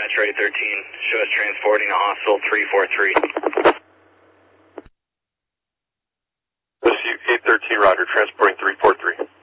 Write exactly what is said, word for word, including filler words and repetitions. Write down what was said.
Metro eight thirteen. Show us transporting a hostile three four three. eight thirteen, roger, transporting three four three.